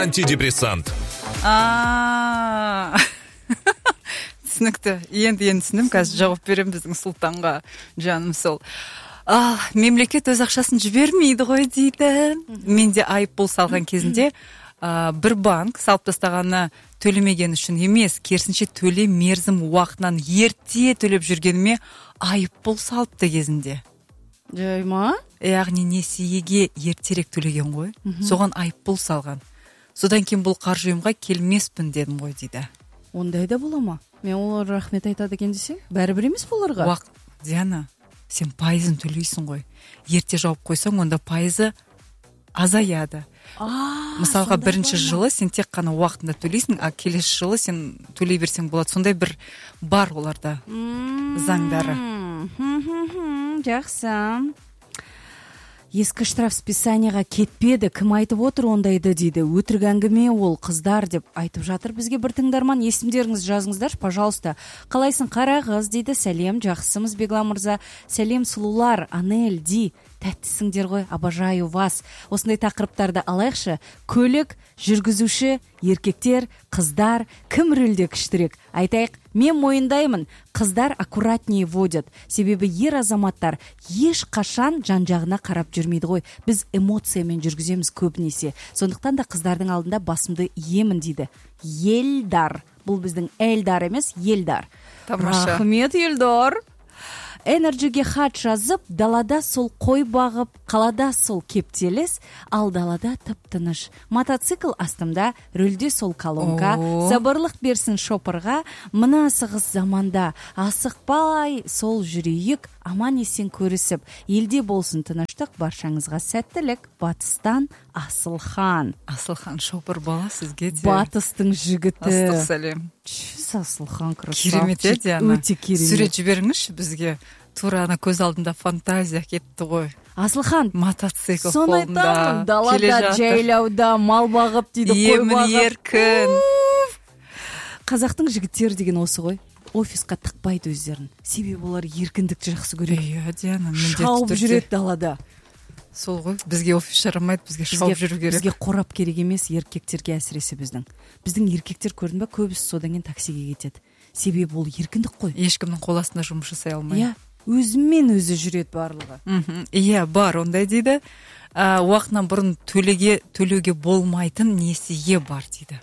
Антидепрессант. Түсінікті. Енді түсіндім. Қазір жауап берем біздің Сұлтанға. Жаным сол. Мемлекет өз ақшасын жібермейді ғой дейді. Менде айыппұл салған кезінде бір банк салып тастағаны төлемеген үшін емес, керісінше төлем мерзім уақытынан ерте төлеп жүргеніме айыппұл салыпты кезінде. Жай ма? Яғни несиеге ертерек төлеген ғой. Соған айыппұл салған. Содан кейін бұл қаржы ұйымға келмеспін дедім ғой дейді. Ондай да бола ма? Мен олар рахмет айтады екен десең, бәрібір емес оларға. Диана, сен пайызын төлейсің ғой. Ерте жауып қойсаң, онда пайызы азаяды. Мысалға бірінші жылы сен тек қана уақытында төлейсің, а келесі жылы сен төлей берсең болады. Сондай бір бар оларда заңдары. Жақсы. Ескі штраф списанияға кетпеді, кім айтып отыр ондайды дейді. Өтірік әңгіме ол, қыздар деп айтып жатыр бізге бір тыңдарман. Есімдеріңіз жазыңыздар, пожалуйста. Қалайсың қара қыз дейді. Сәлем, жақсымыз Беглам мырза. Сәлем, сұлулар, Анель, Ди. Тәттісіңдер ғой, обожаю вас. Осындай тақырыптарды алайықшы. Көлік, жүргізуші, еркектер, қыздар, кім рөлде күштірек? Айтайық, мен мойындаймын, қыздар аккуратнее водят. Себебі ер азаматтар еш қашан жан-жағына қарап жүрмейді ғой. Біз эмоциямен жүргіземіз көбінесе. Сондықтан да қыздардың алдында басымды иемін дейді. Елдар. Бұл біздің Эльдар емес, Елдар. Тамаша. Рахмет, Елдар. Энерджиге хат жазып, далада сол қой бағып, қалада сол кептелес, ал далада тып-тыныш. Мотоцикл астымда, рөлде сол колонка, сабырлық берсін шопырға, мына асығыс заманда, асықпай сол жүрейік, аман есен көрісіп, елде болсын тыныштық, баршаңызға сәттілік. Батыстан Асылхан. Асылхан шопыр бала сізге де. Батыстың жігіті. Астық сәлем. Асылхан красавчик. Керемет еді, Диана. Өте керемет. Сурет жіберіңізші бізге. Тура ана көз алдында фантазия кетті ғой. Асылхан, мотоцикл қолында. Соны айтамын, далада, жайлауда, мал бағып дейді, қой бағып. Емін еркін. Қазақтың жігіттері деген осы ғой. Офисқа тықпайды өздерін. Себебі олар еркіндікті жақсы көреді. Иә, Диана, шауып жүреді далада. Сол ғой, бізге офис жарамайды, бізге шауып жүру керек. Бізге қорап керек емес, еркектерге әсіресе біздің. Біздің еркектер көрдің бе, көбісі содан кейін таксиге кетеді. Себебі ол еркіндік қой. Ешкімнің қол астында жұмыс жасай алмайды. Иә, өзімен өзі жүреді барлығы. Иә, бар, ондай дейді. Уақытынан бұрын төлеуге болмайтын несие бар дейді.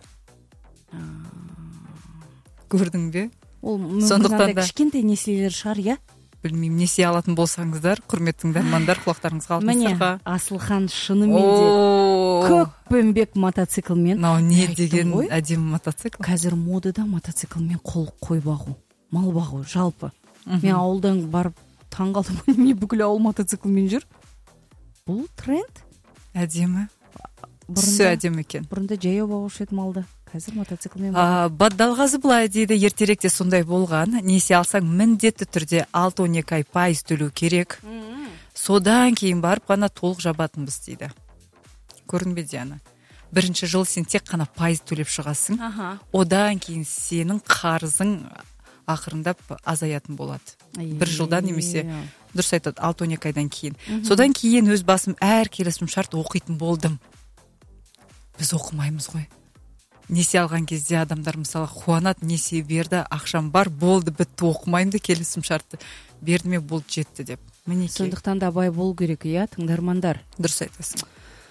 Көрдің бе? Ол мүмкін кішкентай несиелер шығар, иә? Білмеймін, несие алатын болсаңыздар, құрметті тыңдармандар, құлақтарыңызға алтынсырға. Міне, Асылхан шынымен де көкпеңбек мотоциклмен. Нау не деген әдемі мотоцикл? Қазір модада мотоциклмен қой бағу, мал бағу, жалпы. Мен ауылдан барып таңғалдым, не бүкіл ауыл мотоциклмен жүр. Бұл тренд. Әдемі. Түсі әдемі екен. Бұрында жаяу бағушы еді малды. Қазір мотоциклмен Баддалғазы былай дейді, ертеректе сондай болған. Несие алсаң міндетті түрде 6-12 ай пайыз төлеу керек. Содан кейін барып қана толық жабатынбыз дейді. Көрінбе, Диана. Бірінші жыл сен тек қана пайыз төлеп шығасың. Одан кейін сенің қарызың ақырындап азаятын болады. Бір жылдан немесе дұрыс айтады, 6-12 айдан кейін. Содан кейін өз басым әр келісім шарт оқитын болдым. Біз оқымаймыз ғой. Несие алған кезде адамдар мысалы қуанады, несие берді, ақшам бар, болды, бітті, оқымаймды, келісім шартты берді ме, болды, жетті деп. Сондықтан да абай болу керек, иә, тыңдармандар. Дұрыс айтасың.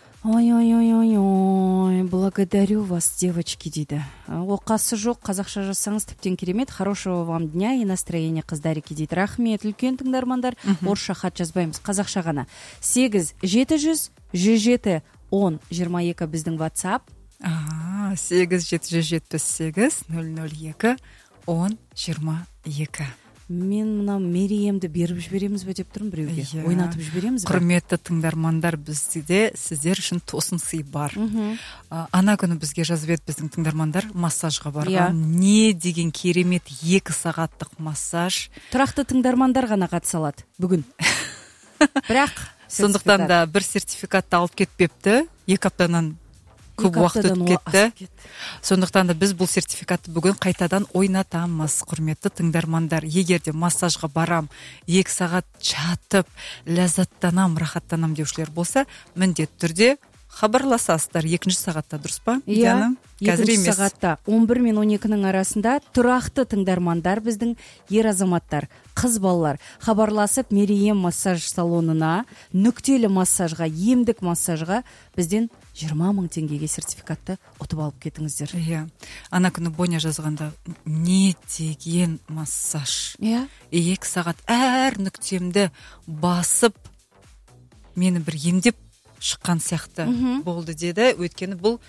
Ой, благодарю вас, девочки, дейді. Оқасы жоқ, қазақша жазсаңыз тіптен керемет. Хорошего вам дня и настроения, қыздарики, дейді. Рахмет, үлкен тыңдармандар. Орысша хат жазбаймыз, қазақша ғана. 8-700-107-10-22 біздің WhatsApp. 8-778-002-10-22. Мен мына Мериемді беріп жібереміз бе деп тұрмын біреуге. Ойнатып жібереміз бе? Құрметті тыңдармандар, бізде сіздер үшін тосын сый бар. Ана күні бізге жазып еді біздің тыңдармандар массажға барған. Не деген керемет 2 сағаттық массаж. Тұрақты тыңдармандар ғана қатыса алады бүгін. Бірақ сондықтан да бір сертификатты алып кетпепті. 2 аптадан көп уақыт өтіп кетті. Сондықтан да біз бұл сертификатты бүгін қайтадан ойнатамыз, құрметті тыңдармандар. Егер де массажға барам, 2 сағат жатып, ләззаттанам, рахаттанам деушілер болса, міндетті түрде хабарласасыздар 2 сағатта, дұрыс па? Иә, Қазір 2 емес. сағатта 11 мен 12-нің арасында тұрақты тыңдармандар біздің ер азаматтар, қыз балалар хабарласып Мерейем массаж салонына, нүктелі массажға, емдік массажға бізден 20 000 теңгеге сертификатты ұтып алып кетіңіздер. Иә. Ана күні Боня жазғанда не деген массаж. Иә. 2 сағат әр нүктемді басып мені бір емдеп шыққан сияқты болды деді. Өйткені бұл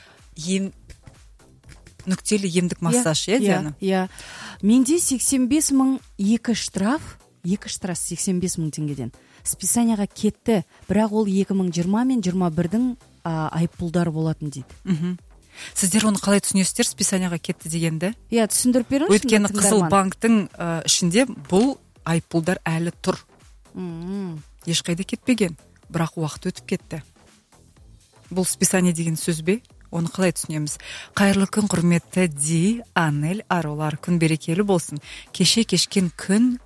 нүктелі емдік массаж, Диана? Иә. Менде 85 000 2 штраф 85 000 теңгеден списанияға кетті. Бірақ ол 2020 мен 21-дің айыппұлдары болатын дейді. Сіздер оны қалай түсінесіздер, списанияға кетті дегенді? Иә, түсіндіріп беріңізші. Өйткені Қызыл банктың ішінде бұл айыппұлдар әлі тұр. Ешқайда кетпеген, бірақ уақыт өтіп кетті. Бұл списание деген сөз бе? Оны қалай түсінеміз? Қайырлы күн, құрметті Ди, Анель, арулар, күн берекелі болсын. Кеше кешкен күн,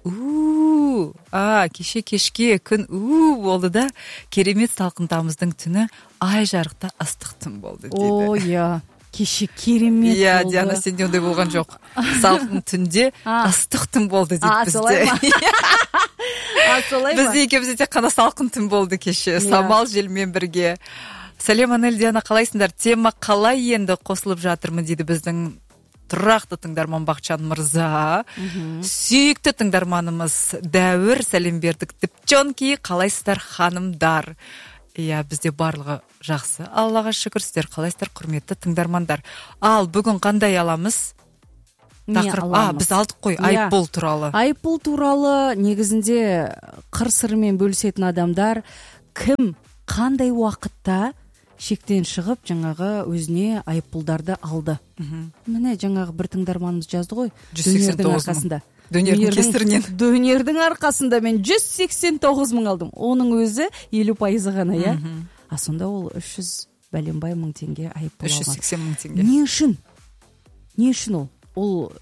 кеше күн болды да, керемет салқын тамыздың түні ай жарықта ыстық түн болды дейді. О, иә. Кеше керемет болды. Иә, Диана, сенде ондай болған жоқ. Салқын түнде ыстық түн болды дейді бізде. Солай ма? Бізде екеумізде тек қана салқын түн болды кеше, самал желмен бірге. Сәлем, Анель, Диана, қалайсыңдар? Тема қалай енді қосылып жатырмын дейді біздің тұрақты тыңдарман Бақчан мырза. Сүйікті тыңдарманымыз Дәуір, сәлем бердік. Діпчонки, қалайсыздар ханымдар? Иә, бізде барлығы жақсы. Аллаға шүкір, сіздер қалайсыздар, құрметті тыңдармандар. Ал бүгін қандай аламыз? Тақырып, біз алдық қой, айыппұл туралы. Айыппұл туралы негізінде қыр-сырымен бөлісетін адамдар кім, қандай уақытта шектен шығып, жаңағы өзіне айыппұлдарды алды. Міне, жаңағы бір тыңдарманымыз жазды ғой, дөнердің арқасында. Дөнердің кесірінен. Дөнердің арқасында мен 189 000 алдым. Оның өзі 50% ғана, иә? Сонда ол 300 бәленбай мың теңге айыппұл алған. 380 000 теңге. Не үшін? Не үшін ол? Ол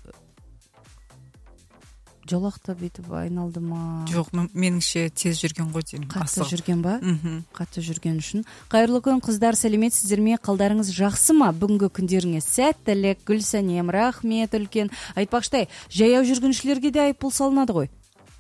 жолақта бүйтіп айналды ма? Жоқ, меніңше тез жүрген ғой деймін. Қатты жүрген ба? Қатты жүрген үшін. Қайырлы күн, қыздар, сәлеметсіздер ме? Қалдарыңыз жақсы ма? Бүгінгі күндеріңе сәттілік, Гүлсәнем, рахмет үлкен. Айтпақшыдай, жаяу жүргіншілерге де айыппұл салынады ғой.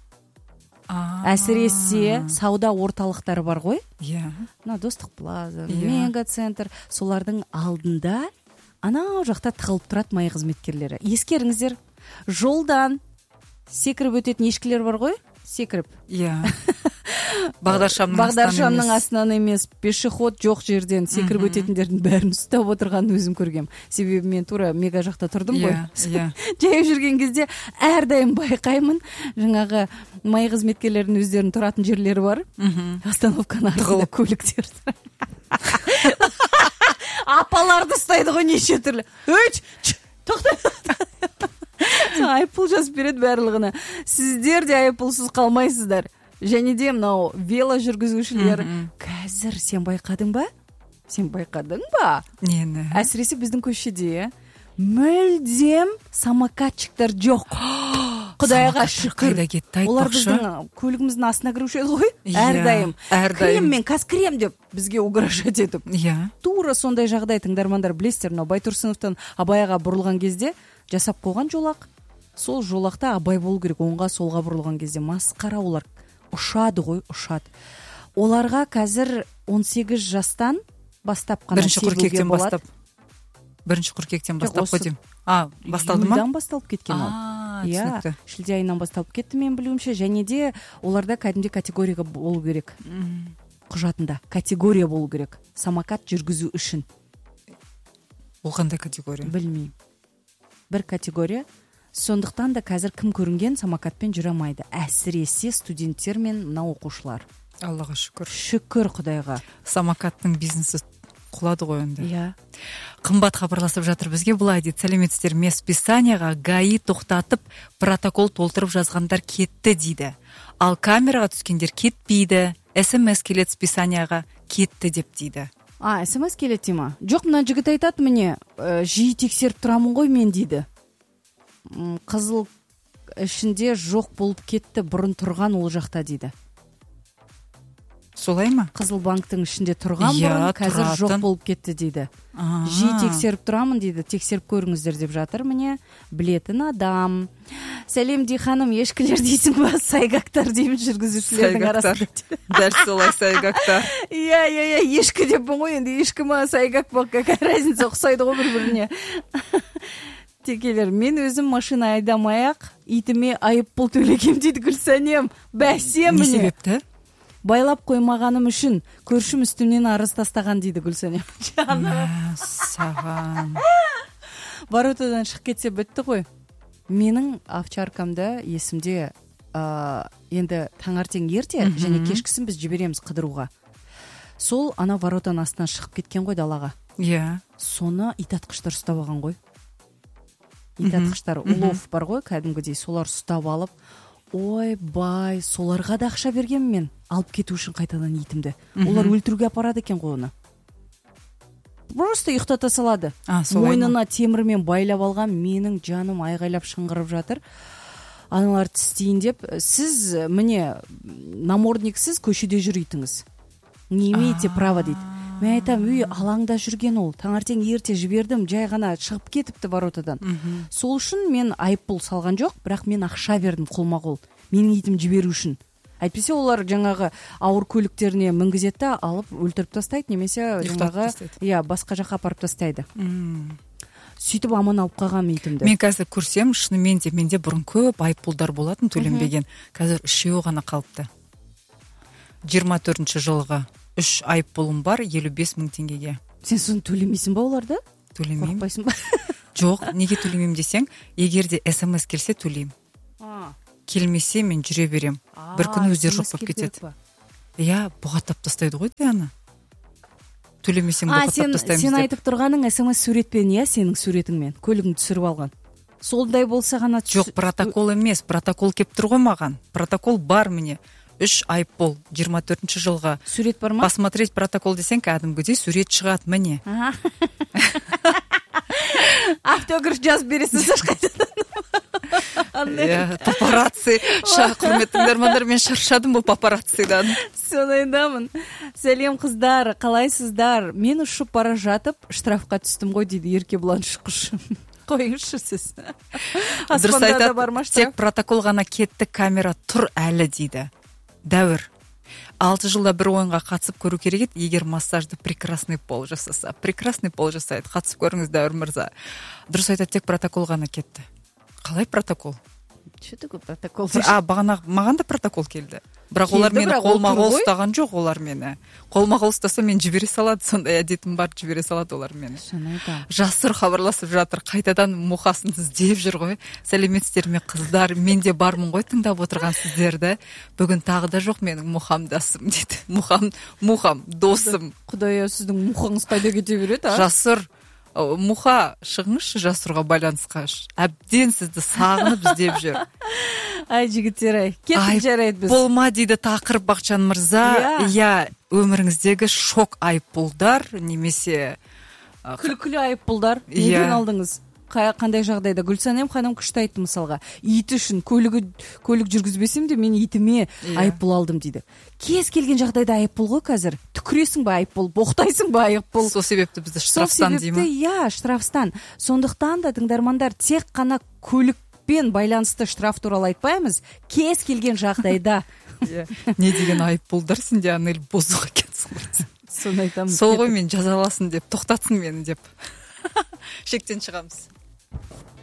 Әсіресе сауда орталықтары бар ғой? Иә. Достық плаза, мегацентр, солардың алдында анау жақта тығылып тұрады май қызметкерлері. Ескеріңіздер, жолдан секіріп өтетін ешкілер бар ғой? Секіріп. Иә. Бағдаршамның астынан емес, пешеход жоқ жерден секіріп өтетіндердің бәрін ұстап отырғанын өзім көргем. Себебі мен тура мега жақта тұрдым ғой. Жаяу жүрген кезде әрдайым байқаймын, жаңағы май қызметкерлердің өздерінің тұратын жерлері бар. Остановканың артында көліктер. Апаларды ұстайды ғой неше түрлі. Тоқта. Айыппұл жазып береді барлығына. Сіздер де айыппұлсыз қалмайсыздар. Және де мынау вело жүргізушілер. Қазір сен байқадың ба? Нені? Әсіресе біздің көшеде мүлдем самокатчиктар жоқ. Құдайға шүкір. Олар біздің көлігіміздің астына кіруші еді ғой? Әрдайым. Кіреммен, крем деп бізге угрожать етіп. Тура сондай жағдай, тыңдармандар, білесіздер, Байтұрсыновтан Абайға бұрылған кезде жасап қойған жолақ. Сол жолақта Абай болу керек, оңға солға бұрылған кезде. Масқара, олар ұшады ғой, ұшады. Оларға қазір 18 жастан бастап қана себуге болады. 1 қыркүйектен бастап қойдым. Басталды ма? Июльдан басталып кеткен ол. Иә, шілде айынан басталып кетті мен білуімше. Және де оларда кәдімгі категорияға болу керек. Құжатында категория болу керек. Самокат жүргізу үшін. Ол қандай категория? Білмеймін. Бір категория. Сондықтан да қазір кім көрінген самокатпен жүре алмайды. Әсіресе студенттер мен мына оқушылар. Аллаға шүкір. Шүкір Құдайға. Самокаттың бизнесі құлады ғой енді. Иә. Қымбат хабарласып жатыр бізге, былай дейді: сәлеметсіздер ме, списанияға ГАИ тоқтатып протокол толтырып жазғандар кетті дейді. Ал камераға түскендер кетпейді. СМС келеді списанияға кетті деп дейді. СМС келеді ма? Жоқ, мына жігіт айтады, міне, жиі тексеріп тұрамын ғой мен дейді. Қызыл ішінде жоқ болып кетті, бұрын тұрған ол жақта дейді. солай ма? Қызыл банктың ішінде тұрған Иә, бұрын, қазір жоқ тұратын. болып кетті дейді. Жиі тексеріп тұрамын дейді, тексеріп көріңіздер деп жатыр, міне, білетін адам. Сәлем ханым, ешкілер дейсің ба? Сайгактар деймін жүргізушілердің арасында. Дәл солай сайгактар. Иә, ешкі деппін ғой, енді ешкі ма, сайгак ба, какая разница, ұқсайды ғой бір-біріне. Текелер, мен өзім машина айдамай-ақ, итіме айыппұл төлегем дейді Гүлсәнем. Бәсе міне. Не себепті? Байлап қоймағаным үшін көршім үстімнен арыз тастаған дейді Гүлсәнем. Саған. Воротадан шығып кетсе бітті ғой. Менің овчаркамда есімде енді таңертең ерте және кешкісін біз жібереміз қыдыруға. Сол ана воротаның астынан шығып кеткен ғой далаға. Иә. Соны итатқыштар ұстап алған ғой. Итатқыштар улов бар ғой, кәдімгідей, солар ұстап алып, ой бай, соларға да ақша берген мен, алып кету үшін қайтадан итімді. Олар өлтіруге апарады екен ғой оны. Просто ұйықтата салады. Мойнына темірмен байлап алған, менің жаным айғайлап шыңғырып жатыр. Аналар тістейін деп, сіз міне намордниксіз көшеде жүритіңіз. Не имеете права дейді. Мен айтам, үй алаңда жүрген ол. Таңертең ерте жібердім, жай ғана шығып кетіпті воротадан. Сол үшін мен айыппұл салған жоқ, бірақ мен ақша бердім қолма-қол. Менің итім жіберу үшін. Әйтпесе олар жаңағы ауыр көліктеріне мінгізеді, алып өлтіріп тастайды, немесе жаңағы басқа жаққа апарып тастайды. Сөйтіп аман алып қалған итімді. Мен қазір көрсем, шынымен де менде бұрын көп айыппұлдар болатын, төленбеген. Қазір 3 ғана қалыпты. 24 жылға 3 айыппұлым бар, 55 мың теңгеге. Сен соны төлемейсің ба оларды? Төлемеймін. Қорықпайсың ба? Жоқ, неге төлемеймін десең, егер де SMS келсе төлеймін. Келмесе мен жүре берем. Бір күн өздері жоқ болып кетеді. Иә, бұғаттап тастайды ғой Диана. Төлемесең бұғаттап тастаймыз деп. Сен айтып тұрғаның SMS суретпен, иә, сенің суретіңмен көлігіңді түсіріп алған. Солдай болса ғана жоқ, протокол емес, протокол кеп тұр ғой маған. Протокол бар міне. 3 айыппұл 24 жылға. Сурет бар ма? Посмотреть протокол десең, кәдімгідей сурет шығады міне. Автограф жазып бересіз қайтадан. Папарацци. Құрметті тыңдармандар, мен шаршадым бұл папараццидан. Сондаймын. Сәлем қыздар, қалайсыздар? Мен ұшып бара жатып штрафқа түстім ғой дейді Еркебұлан Шықыш. Қойыңызшы сіз. Дұрыс айтады, тек протокол ғана кетті, камера тұр әлі дейді. Дәуір. 6 жылда бір ойынға қатысып көру керек еді, егер массажды прекрасный пол жасаса. Прекрасный пол жасайды. Қатысып көріңіз, Дәуір мырза. Дұрыс айтады, тек протокол ғана кетті. Қалай протокол? Что такое протокол? Бағана маған да протокол келді. Бірақ олар мені қолма-қол ұстаған жоқ, олар мені. Қолма-қол ұстаса мен жібере салады, сондай әдетім бар, жібере салады олар мені. Жасыр хабарласып жатыр, қайтадан мұқасын іздеп жүр ғой. Сәлеметсіздер ме қыздар, мен де бармын ғой тыңдап отырған сіздерді. Бүгін тағы да жоқ менің мұхамдасым дейді. Мұхам, досым. Құдай, сіздің мұхаңыз қайда кете береді? Жасыр. Мұха, шығыңызшы жасырға байланысқа. Әбден сізді сағынып іздеп жүр. Ай, жігіттер, ай, кетіп жарайды біз. Болма дейді тақырып Бақчан мырза. Иә, өміріңіздегі шок айыппұлдар, немесе күлкілі айыппұлдар. Неден алдыңыз? Қандай жағдайда? Гүлсәнем ханым күшті айтты мысалға. Ит үшін көлік жүргізбесем де мен итіме айыппұл алдым дейді. Кез келген жағдайда айыппұл ғой қазір. Түкіресің ба айыппұл, боқтайсың ба айыппұл. Сол себепті бізді штрафстан деймін. Сол себепті, иә, штрафстан. Сондықтан да тыңдармандар, тек қана көлікпен байланысты штраф туралы айтпаймыз. Кез келген жағдайда. Не деген айыппұлдар, сенде Анель бозық екенсің. Соны айтамыз. Сол ғой мен жазаласын деп, тоқтатсын мені деп. Шектен шығамыз.